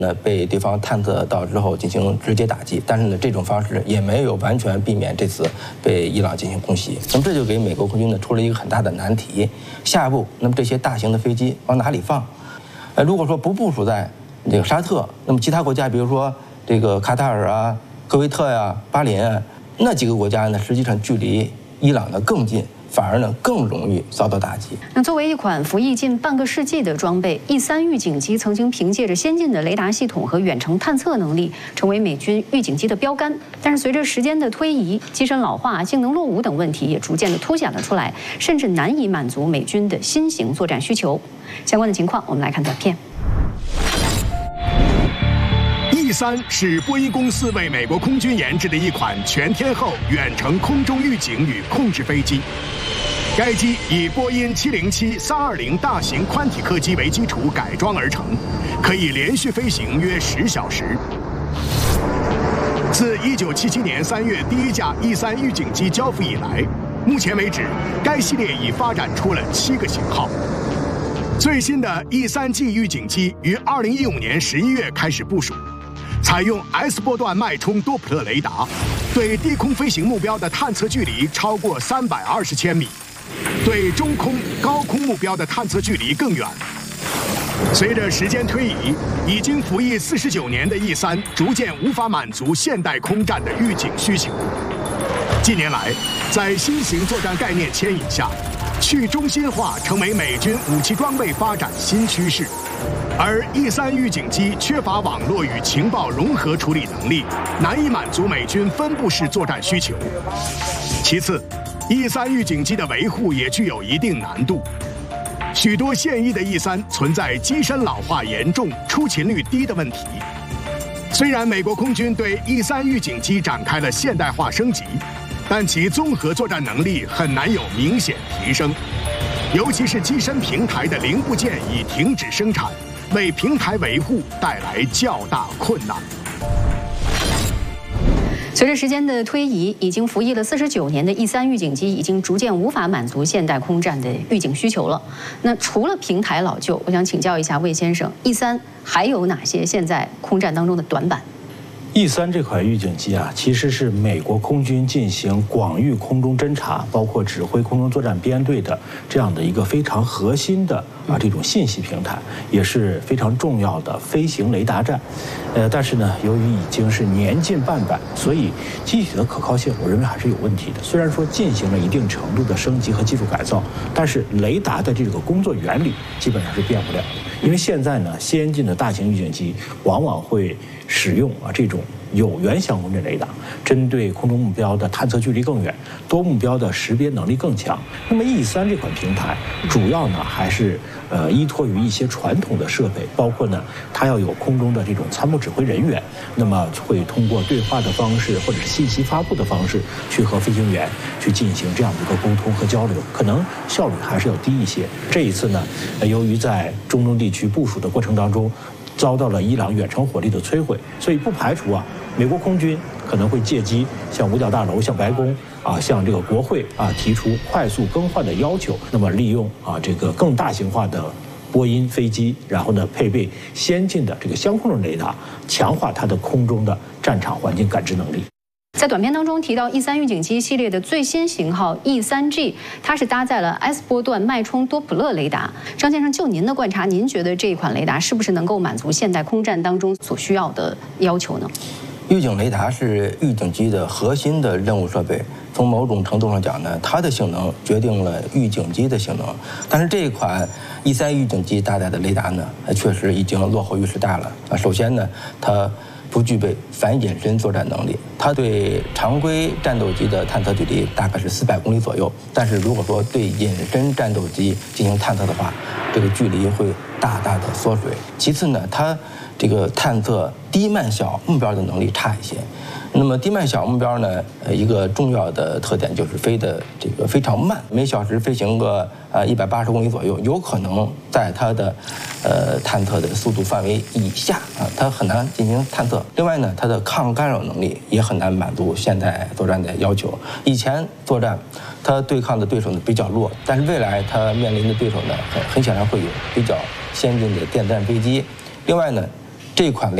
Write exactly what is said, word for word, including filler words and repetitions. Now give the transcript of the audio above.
呢被对方探测到之后进行直接打击，但是呢，这种方式也没有完全避免这次被伊朗进行空袭。那么这就给美国空军呢出了一个很大的难题。下一步，那么这些大型的飞机往哪里放？呃，如果说不部署在这个沙特，那么其他国家，比如说这个卡塔尔啊、科威特呀、啊、巴林啊，那几个国家呢，实际上距离伊朗呢更近。反而呢更容易遭到打击。 那作为一款服役近半个世纪的装备 ，E 三预警机曾经凭借着先进的雷达系统和远程探测能力，成为美军预警机的标杆。但是随着时间的推移，机身老化、性能落伍等问题也逐渐的凸显了出来，甚至难以满足美军的新型作战需求。相关的情况，我们来看短片。 E 三是波音公司为美国空军研制的一款全天候远程空中预警与控制飞机。该机以波音七零七三二零大型宽体客机为基础改装而成，可以连续飞行约十小时。自一九七七年三月第一架 E 三预警机交付以来，目前为止，该系列已发展出了七个型号。最新的 E 三 G 预警机于二零一五年十一月开始部署。采用 S 波段脉冲多普勒雷达，对低空飞行目标的探测距离超过三百二十千米，对中空、高空目标的探测距离更远。随着时间推移，已经服役四十九年的 E 三逐渐无法满足现代空战的预警需求。近年来，在新型作战概念牵引下，去中心化成为美军武器装备发展新趋势。而 E 三预警机缺乏网络与情报融合处理能力，难以满足美军分布式作战需求。其次 ，E 三预警机的维护也具有一定难度。许多现役的 E 三存在机身老化严重、出勤率低的问题。虽然美国空军对 E 三预警机展开了现代化升级，但其综合作战能力很难有明显提升，尤其是机身平台的零部件已停止生产。为平台维护带来较大困难。 随着时间的推移，已经服役了四十九年的 E 三预警机已经逐渐无法满足现代空战的预警需求了。那除了平台老旧，我想请教一下魏先生 ，E 三还有哪些现在空战当中的短板 ？E 三这款预警机啊，其实是美国空军进行广域空中侦察，包括指挥空中作战编队的这样的一个非常核心的啊这种信息平台，也是非常重要的飞行雷达站。呃，但是呢，由于已经是年近半百，所以机体的可靠性，我认为还是有问题的。虽然说进行了一定程度的升级和技术改造，但是雷达的这个工作原理基本上是变不了的。因为现在呢，先进的大型预警机往往会使用啊这种有源相控阵雷达，针对空中目标的探测距离更远，多目标的识别能力更强。那么 E 三这款平台主要呢还是呃依托于一些传统的设备，包括呢它要有空中的这种参谋指挥人员，那么会通过对话的方式或者是信息发布的方式去和飞行员去进行这样的一个沟通和交流，可能效率还是要低一些。这一次呢，由于在中东地区部署的过程当中，遭到了伊朗远程火力的摧毁，所以不排除啊，美国空军可能会借机向五角大楼、向白宫啊、向这个国会啊提出快速更换的要求。那么利用啊这个更大型化的波音飞机，然后呢配备先进的这个相控阵雷达，强化它的空中的战场环境感知能力。 在短片当中提到 E 三预警机系列的最新型号 E 三 G， 它是搭载了 S 波段脉冲多普勒雷达。张先生，就您的观察，您觉得这一款雷达是不是能够满足现代空战当中所需要的要求呢？ 预警雷达是预警机的核心的任务设备，从某种程度上讲呢，它的性能决定了预警机的性能。但是这一款 E 三预警机搭载的雷达呢，确实已经落后于时代了啊。首先呢，它不具备反隐身作战能力，它对常规战斗机的探测距离大概是四百公里左右，但是如果说对隐身战斗机进行探测的话，这个距离会大大的缩水。其次呢，它这个探测低慢小目标的能力差一些。那么低慢小目标呢，呃，一个重要的特点就是飞的这个非常慢，每小时飞行个呃一百八十公里左右，有可能在它的呃探测的速度范围以下啊，它很难进行探测。另外呢，它的抗干扰能力也很难满足现代作战的要求。以前作战，它对抗的对手呢比较弱，但是未来它面临的对手呢，很很显然会有比较先进的电子战飞机。另外呢， 这款